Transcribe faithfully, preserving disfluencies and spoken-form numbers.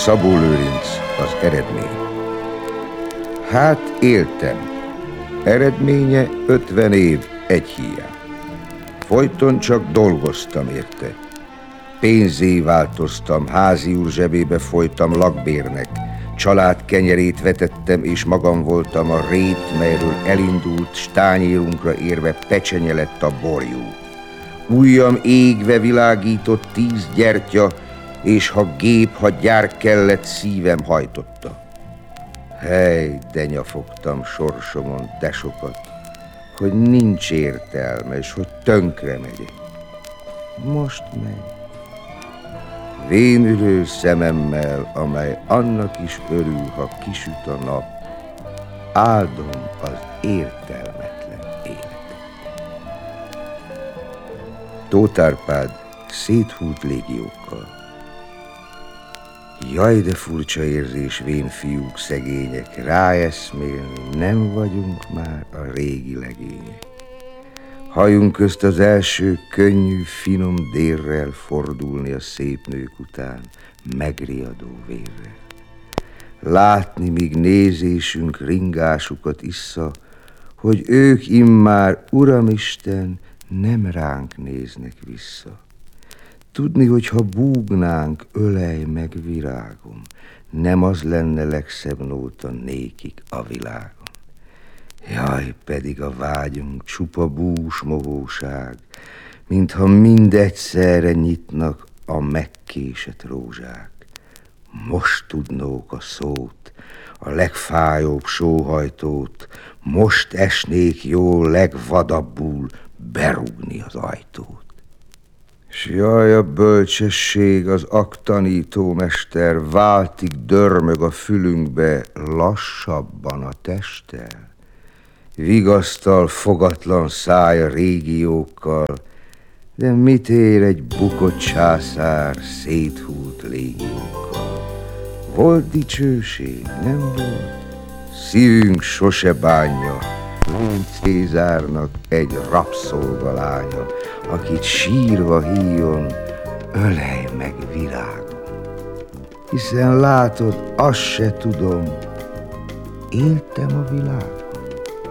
Szabó Lőrinc, az eredmény. Hát éltem. Eredménye ötven év egy híján. Folyton csak dolgoztam érte. Pénzé változtam, házi úr zsebébe folytam lakbérnek. Család kenyerét vetettem, és magam voltam a rét, melyről elindult, stányérunkra érve pecsenye lett a borjú. Ujjam égve világított tíz gyertya, és ha gép, ha gyár kellett, szívem hajtotta. Hely, de nyafogtam sorsomon de sokat, hogy nincs értelme, és hogy tönkre megyek. Most megy. Vénülő szememmel, amely annak is örül, ha kisüt a nap, áldom az értelmetlen életet. Tóth Árpád, Széthult légiókkal. Jaj, de furcsa érzés, vén fiúk szegények, ráeszmélni, nem vagyunk már a régi legények. Hajunk közt az első könnyű, finom dérrel fordulni a szép nők után, megriadó vérrel. Látni, míg nézésünk ringásukat issza, hogy ők immár, Uramisten, nem ránk néznek vissza. Tudni, hogy ha búgnánk, ölej meg virágom, nem az lenne legszebb nóta nékik a világon. Jaj, pedig a vágyunk csupa bús mohóság, mintha mindegyszerre nyitnak a megkésett rózsák. Most tudnók a szót, a legfájóbb sóhajtót, most esnék jól legvadabbul berúgni az ajtót. S jaj, a bölcsesség, az aktanítómester váltig dörmög a fülünkbe lassabban a testtel. Vigasztal fogatlan száj a régiókkal, de mit ér egy bukott császár széthult légiókkal? Volt dicsőség, nem volt? Szívünk sose bánja, mint Cézárnak egy rabszolgalánya, akit sírva híjon, ölej meg virágom. Hiszen látod, azt se tudom, éltem a világon.